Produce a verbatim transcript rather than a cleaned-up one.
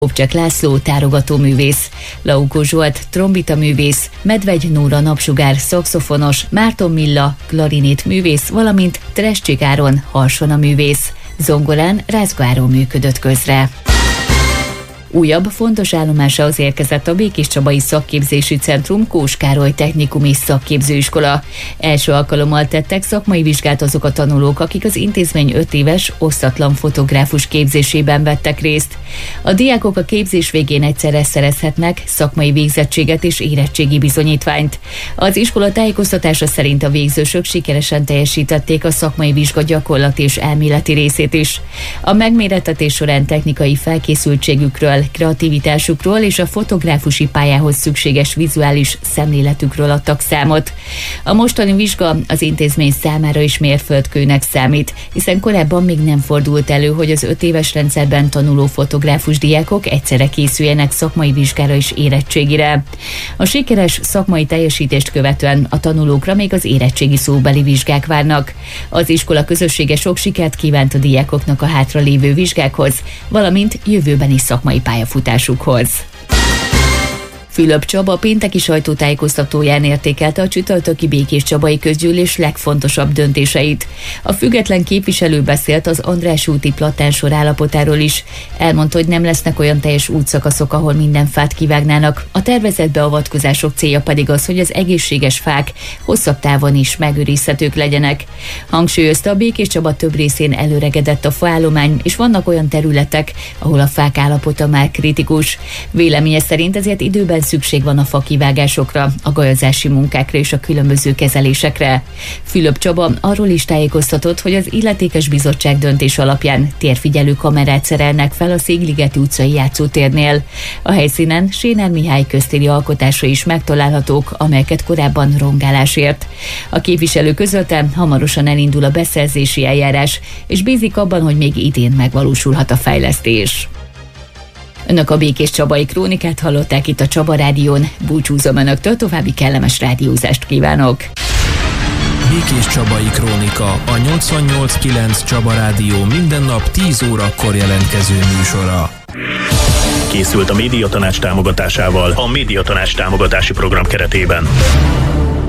Kopcsák László tárogatóművész, Laukó Zsolt trombitaművész, Medvegy Nóra napsugár szaxofonos, Márton Milla klarinét művész, valamint Trescsik Áron harsonaművész. Zongorán Rázga Áron működött közre. Újabb fontos állomásához érkezett a Békéscsabai Szakképzési Centrum Kós Károly Technikumi Szakképzőiskola. Első alkalommal tettek szakmai vizsgát azok a tanulók, akik az intézmény öt éves osztatlan fotográfus képzésében vettek részt. A diákok a képzés végén egyszerre szerezhetnek szakmai végzettséget és érettségi bizonyítványt. Az iskola tájékoztatása szerint a végzősök sikeresen teljesítették a szakmai vizsga gyakorlati és elméleti részét is. A megmérettetés során technikai felkészültségükről, kreativitásukról és a fotográfusi pályához szükséges vizuális szemléletükről adtak számot. A mostani vizsga az intézmény számára is mérföldkőnek számít, hiszen korábban még nem fordult elő, hogy az öt éves rendszerben tanuló fotográfus diákok egyszerre készüljenek szakmai vizsgára és érettségire. A sikeres szakmai teljesítést követően a tanulókra még az érettségi szóbeli vizsgák várnak. Az iskola közössége sok sikert kívánt a diákoknak a hátralévő vizsgákhoz, valamint jövőbeni szakmai pályafutásukhoz. Fülöp Csaba pénteki sajtótájékoztatóján értékelte a csütörtöki Békéscsabai Közgyűlés legfontosabb döntéseit. A független képviselő beszélt az András úti platánsor állapotáról is. Elmondta, hogy nem lesznek olyan teljes útszakaszok, ahol minden fát kivágnának. A tervezett beavatkozások célja pedig az, hogy az egészséges fák hosszabb távon is megőrizhetők legyenek. Hangsúlyozta, a Békéscsaba több részén előregedett a faállomány, és vannak olyan területek, ahol a fák állapota már kritikus. Véleménye szerint ezért időben szükség van a fakivágásokra, a gajazási munkákra és a különböző kezelésekre. Fülöp Csaba arról is tájékoztatott, hogy az illetékes bizottság döntés alapján térfigyelő kamerát szerelnek fel a Székligeti utcai játszótérnél. A helyszínen Sénár Mihály köztéri alkotása is megtalálhatók, amelyeket korábban rongálás ért. A képviselő közölte, hamarosan elindul a beszerzési eljárás, és bízik abban, hogy még idén megvalósulhat a fejlesztés. Önök a Békéscsabai Krónikát hallották itt a Csaba Rádión. Búcsúzom önöktől, további kellemes rádiózást kívánok! Békéscsabai Krónika, a nyolcvannyolc kilenc Csaba Rádió minden nap tíz órakor jelentkező műsora. Készült a Médiatanács támogatásával a Médiatanács támogatási program keretében.